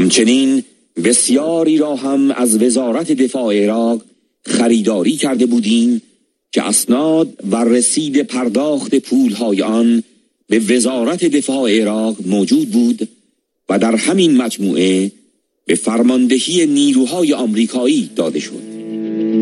همچنین بسیاری را هم از وزارت دفاع عراق خریداری کرده بودیم که اسناد و رسید پرداخت پولهای آن به وزارت دفاع عراق موجود بود و در همین مجموعه به فرماندهی نیروهای آمریکایی داده شد.